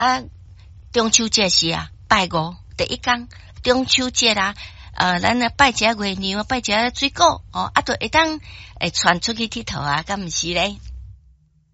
啊，中秋节是啊，拜五第一天，中秋节啊，咱拜一下月娘，拜一下水果哦，啊，都会当传出去佚佗啊，敢毋是咧？